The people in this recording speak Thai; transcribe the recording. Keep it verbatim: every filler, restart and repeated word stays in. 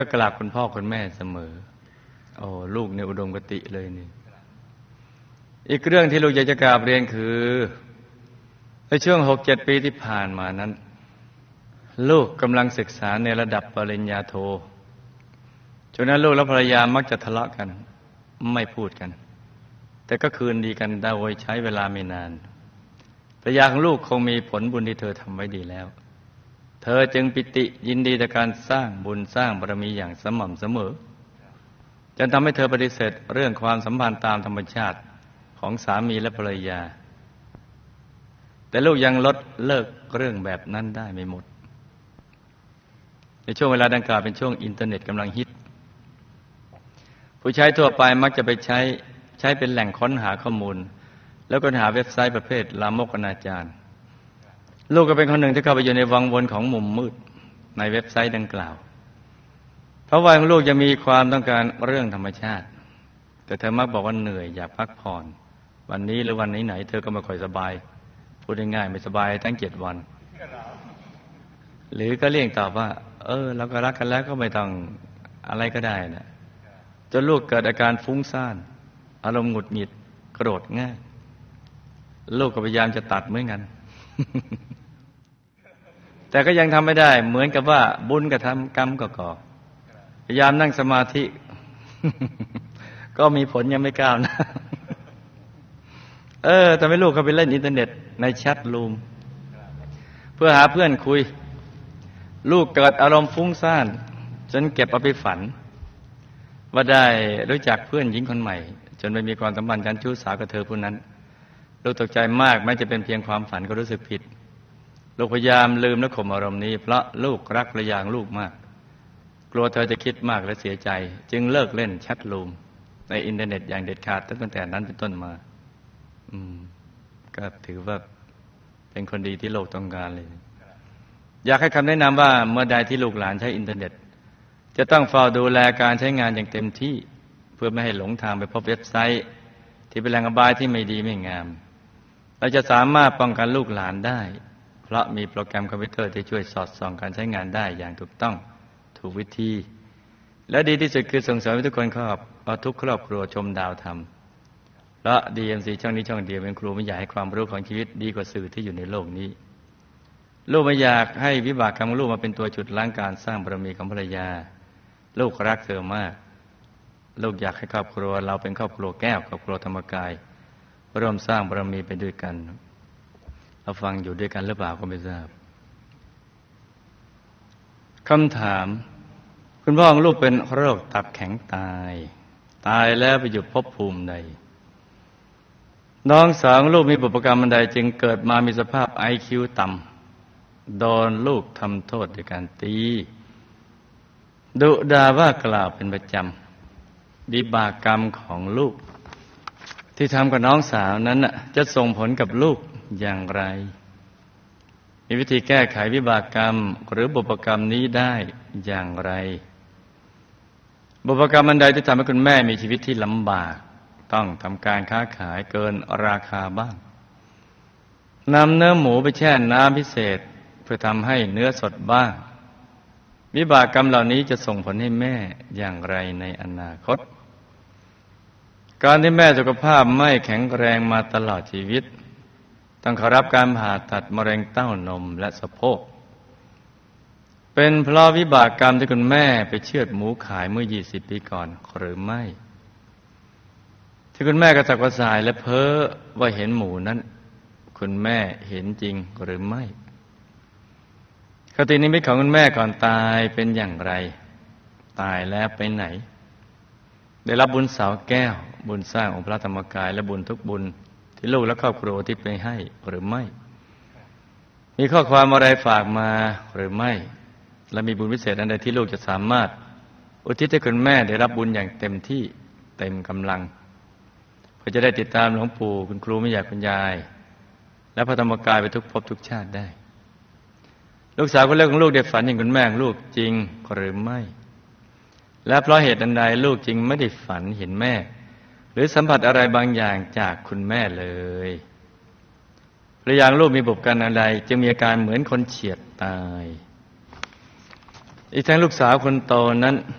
ก็กราบคุณพ่อคุณแม่เสมอโอ้ลูกในอุดมคติเลยนี่อีกเรื่องที่ลูกอยากจะกราบเรียนคือในช่วงหกเจ็ดปีที่ผ่านมานั้นลูกกำลังศึกษาในระดับปริญญาโทช่วงนั้นลูกและภรรยามักจะทะเลาะกันไม่พูดกันแต่ก็คืนดีกันโดยใช้เวลาไม่นานภรรยาของลูกคงมีผลบุญที่เธอทำไว้ดีแล้วเธอจึงปิติยินดีในการสร้างบุญสร้างบารมีอย่างสม่ำเสมอจนทำให้เธอปฏิเสธเรื่องความสัมพันธ์ตามธรรมชาติของสามีและภรรยาแต่ลูกยังลดเลิกเรื่องแบบนั้นได้ไม่หมดในช่วงเวลาดังกล่าวเป็นช่วงอินเทอร์เน็ตกำลังฮิตผู้ใช้ทั่วไปมักจะไปใช้ใช้เป็นแหล่งค้นหาข้อมูลแล้วค้นหาเว็บไซต์ประเภทลามกอนาจารลูกก็เป็นคนหนึ่งที่เข้าไปอยู่ในวังวนของมุมมืดในเว็บไซต์ดังกล่าวเพราะวัยของลูกจะมีความต้องการเรื่องธรรมชาติแต่เธอมักบอกว่าเหนื่อยอยากพักผ่อนวันนี้หรือวันไหนๆเธอก็ไม่ค่อยสบายพูดง่ายๆไม่สบายทั้งเจ็ดวันหรือก็เลี่ยงตอบว่าเออเราก็รักกันแล้วก็ไม่ต้องอะไรก็ได้นะจนลูกเกิดอาการฟุ้งซ่านอารมณ์หงุดหงิดโกรธง่ายลูกก็พยายามจะตัดเหมือนกัน แต่ก็ยังทำไม่ได้เหมือนกับว่าบุญก็ทำกรรมก็ก่อพยายามนั่งสมาธิ ก็มีผลยังไม่ก้าวหนะเออแต่ไม่ลูกเขาไปเล่นอินเทอร์เน็ตในแชทรูมเพื่อหาเพื่อนคุยลูกเกิดอารมณ์ฟุ้งซ่านจนเก็บเอาไปฝันว่าได้รู้จักเพื่อนหญิงคนใหม่จนไปมีความสัมพันธ์กันชู้สาวกับเธอผู้นั้นลูกตกใจมากแม้จะเป็นเพียงความฝันก็รู้สึกผิดลูกพยายามลืมและข่มอารมณ์นี้เพราะลูกรักภรรยาของลูกมากกลัวเธอจะคิดมากและเสียใจจึงเลิกเล่นแชทรูมในอินเทอร์เน็ตอย่างเด็ดขาดตั้งแต่นั้นเป็นต้นมาอืมก็ถือว่าเป็นคนดีที่โลกต้องการเลยอยากให้คำแนะนำว่าเมื่อใดที่ลูกหลานใช้อินเทอร์เน็ตจะต้องเฝ้าดูแลการใช้งานอย่างเต็มที่เพื่อไม่ให้หลงทางไปพบเว็บไซต์ที่เป็นแหล่งอบายที่ไม่ดีไม่งามเราจะสามารถป้องกันลูกหลานได้เพราะมีโปรแกรมคอมพิวเตอร์ที่ช่วยสอดส่องการใช้งานได้อย่างถูกต้องถูกวิธีและดีที่สุดคือส่งเสริมให้ทุกคนครอบเอาทุกครอบครัวชมดาวธรรมและ ดี เอ็ม ซี ช่องนี้ช่องเดียวเป็นครูไม่อยากให้ความรู้ของชีวิตดีกว่าสื่อที่อยู่ในโลกนี้ลูกไม่อยากให้วิบากกรรมของลูกมาเป็นตัวจุดล้างการสร้างบารมีของภรรยาลูกรักเธอมากลูกอยากให้ครอบครัวเราเป็นครอบครัวแก้วครอบครัวธรรมกายร่วมสร้างบารมีไปด้วยกันเราฟังอยู่ด้วยกันหรือเปล่าก็ไม่ทราบคำถามคุณพ่อของลูกเป็นโรคตับแข็งตายตายแล้วไปอยู่ภพภูมิใดน้องสาวของลูกมีบุพกรรมอันใดจึงเกิดมามีสภาพ ไอ คิว ต่ำโดนลูกทำโทษด้วยการตีดุด่าว่ากล่าวเป็นประจำวิบากกรรมของลูกที่ทำกับน้องสาวนั้นจะส่งผลกับลูกอย่างไรมีวิธีแก้ไขวิบากกรรมหรือบุพกรรมนี้ได้อย่างไรบุพกรรมอันใดที่ทำให้คุณแม่มีชีวิตที่ลำบากต้องทำการค้าขายเกินราคาบ้างนำเนื้อหมูไปแช่น้ำพิเศษเพื่อทำให้เนื้อสดบ้างวิบากกรรมเหล่านี้จะส่งผลให้แม่อย่างไรในอนาคตการที่แม่สุขภาพไม่แข็งแรงมาตลอดชีวิตต้องเข้ารับการผ่าตัดมะเร็งเต้านมและสะโพกเป็นเพราะวิบากกรรมที่คุณแม่ไปเชือดหมูขายเมื่อยี่สิบปีก่อนหรือไม่ที่คุณแม่กระสับกระส่ายและเพ้อว่าเห็นหมูนั้นคุณแม่เห็นจริงหรือไม่คตินิมิตของคุณแม่ก่อนตายเป็นอย่างไรตายแล้วไปไหนได้รับบุญเสาแก้วบุญสร้างองค์พระธรรมกายและบุญทุกบุญที่ลูกและครอบครัวที่ไปให้หรือไม่มีข้อความอะไรฝากมาหรือไม่และมีบุญพิเศษอันใดที่ลูกจะสามารถอุทิศให้คุณแม่ได้รับบุญอย่างเต็มที่เต็มกำลังเพื่อจะได้ติดตามหลวงปู่คุณครูไม่อยากคุณยายและพระธรรมกายไปทุกภพทุกชาติได้ลูกสาวคนเล็กของลูกได้ฝันเห็นคุณแม่ของลูกจริงหรือไม่และเพราะเหตุอันใดลูกจึงไม่ได้ฝันเห็นแม่หรือสัมผัสอะไรบางอย่างจากคุณแม่เลยภรรยาของลูกมีบุพการอะไรจึงมีอาการเหมือนคนเฉียดตายอีกทั้งลูกสาวคนโตนั้น